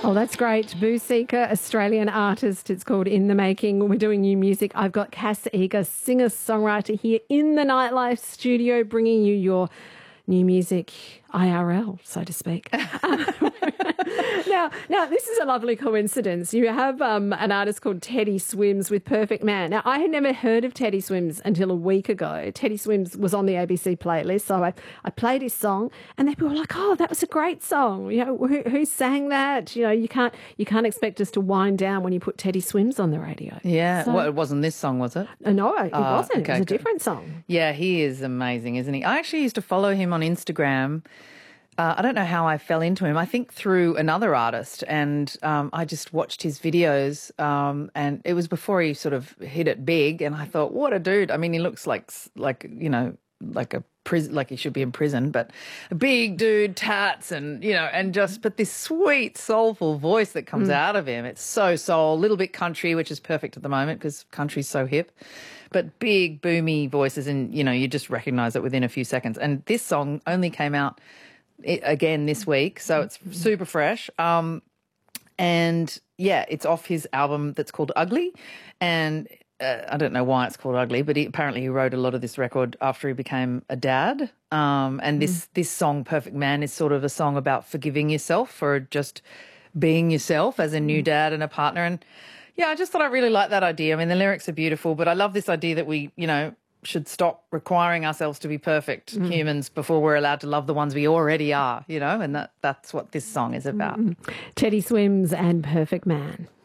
Oh, that's great. Boo Seeker, Australian artist. It's called In the Making. We're doing new music. I've got Cass Eager, singer-songwriter here in the Nightlife studio, bringing you your new music IRL, so to speak. Now, this is a lovely coincidence. You have an artist called Teddy Swims with Perfect Man. Now, I had never heard of Teddy Swims until a week ago. Teddy Swims was on the ABC playlist, so I played his song, and people were like, "Oh, that was a great song." You know, who sang that? You know, you can't expect us to wind down when you put Teddy Swims on the radio. Yeah, So, well, it wasn't this song, was it? no, it wasn't. Okay, It was a good. different song. Yeah, he is amazing, isn't he? I actually used to follow him on Instagram. I don't know how I fell into him. I think through another artist, and I just watched his videos, and it was before he sort of hit it big. And I thought, what a dude! I mean, he looks like you know, like a prison, like he should be in prison, but a big dude, tats, and you know, and just but this sweet, soulful voice that comes out of him. It's so soul, a little bit country, which is perfect at the moment because country's so hip. But big, boomy voices, and you know, you just recognise it within a few seconds. And this song only came out again this week, so it's super fresh. And yeah, it's off his album that's called Ugly, and I don't know why it's called Ugly, but apparently he wrote a lot of this record after he became a dad. And this song, Perfect Man, is sort of a song about forgiving yourself for just being yourself as a new dad and a partner. And yeah, I just thought I really liked that idea. I mean, the lyrics are beautiful, but I love this idea that we, you know, should stop requiring ourselves to be perfect humans before we're allowed to love the ones we already are, you know, and that's what this song is about. Teddy Swims and Perfect Man.